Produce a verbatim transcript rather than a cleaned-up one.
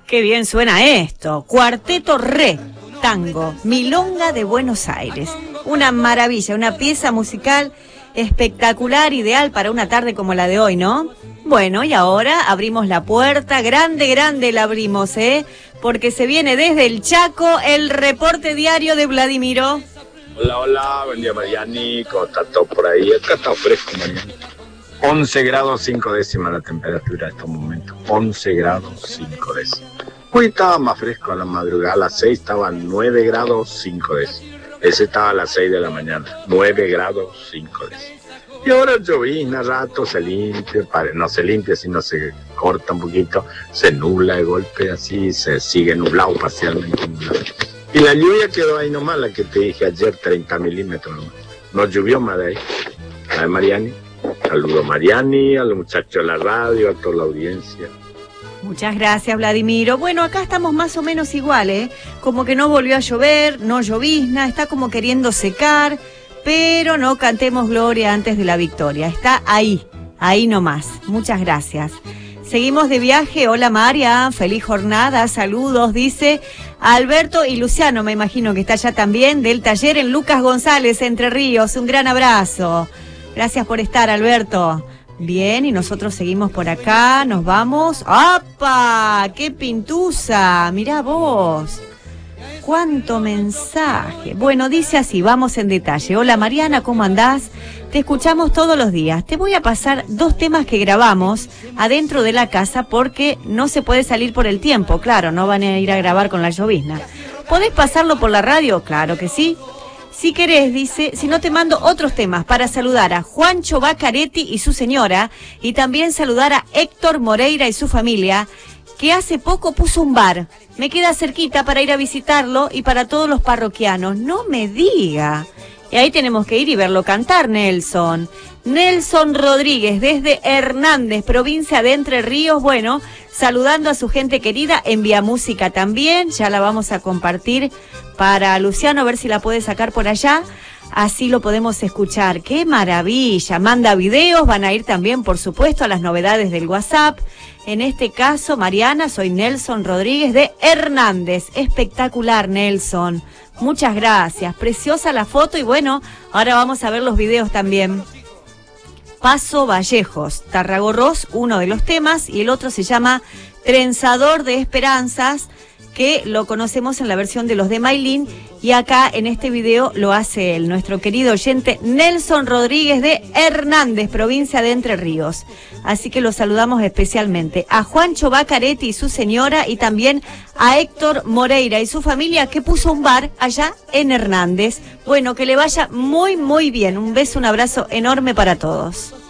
Qué bien suena esto. Cuarteto Re, tango, Milonga de Buenos Aires. Una maravilla, una pieza musical espectacular, ideal para una tarde como la de hoy, ¿no? Bueno, y ahora abrimos la puerta, grande, grande la abrimos, ¿eh? Porque se viene desde el Chaco el reporte diario de Vladimiro. Hola, hola, buen día Mariani, ¿cómo está todo por ahí? Acá está fresco, Mariani. once grados cinco décimas la temperatura en estos momentos, once grados cinco décimas. Hoy estaba más fresco a la madrugada, a las seis estaba nueve grados cinco décimas. Ese estaba a las seis de la mañana, nueve grados cinco décimas. Y ahora llovizna, rato se limpia, no se limpia, sino se corta un poquito, se nubla de golpe, así se sigue nublado parcialmente nublado. Y la lluvia quedó ahí nomás, la que te dije ayer, treinta milímetros nomás. No llovió más de ahí. La de Mariani. Saludos a Mariani, a los muchachos de la radio, a toda la audiencia. Muchas gracias, Vladimiro. Bueno, acá estamos más o menos igual, ¿eh? Como que no volvió a llover, no llovizna, está como queriendo secar, pero no cantemos gloria antes de la victoria. Está ahí, ahí nomás. Muchas gracias. Seguimos de viaje. Hola, María. Feliz jornada. Saludos, dice Alberto y Luciano, me imagino que está allá también, del taller en Lucas González, Entre Ríos. Un gran abrazo. Gracias por estar, Alberto. Bien, y nosotros seguimos por acá, nos vamos. ¡Apa! ¡Qué pintusa! Mirá vos. ¡Cuánto mensaje! Bueno, dice así, vamos en detalle. Hola Mariana, ¿cómo andás? Te escuchamos todos los días. Te voy a pasar dos temas que grabamos adentro de la casa porque no se puede salir por el tiempo. Claro, no van a ir a grabar con la llovizna. ¿Podés pasarlo por la radio? Claro que sí. Si querés, dice, si no te mando otros temas para saludar a Juancho Bacaretti y su señora y también saludar a Héctor Moreira y su familia, que hace poco puso un bar. Me queda cerquita para ir a visitarlo y para todos los parroquianos. No me diga. Y ahí tenemos que ir y verlo cantar, Nelson. Nelson Rodríguez, desde Hernández, provincia de Entre Ríos. Bueno, saludando a su gente querida, envía música también. Ya la vamos a compartir para Luciano, a ver si la puede sacar por allá. Así lo podemos escuchar. ¡Qué maravilla! Manda videos, van a ir también, por supuesto, a las novedades del WhatsApp. En este caso, Mariana, soy Nelson Rodríguez de Hernández. Espectacular, Nelson. Muchas gracias. Preciosa la foto y bueno, ahora vamos a ver los videos también. Paso Vallejos, Tarragorros, uno de los temas, y el otro se llama Trenzador de Esperanzas, que lo conocemos en la versión de los de Maylin, y acá en este video lo hace el, nuestro querido oyente Nelson Rodríguez de Hernández, provincia de Entre Ríos. Así que lo saludamos especialmente a Juancho Bacaretti y su señora, y también a Héctor Moreira y su familia, que puso un bar allá en Hernández. Bueno, que le vaya muy, muy bien. Un beso, un abrazo enorme para todos.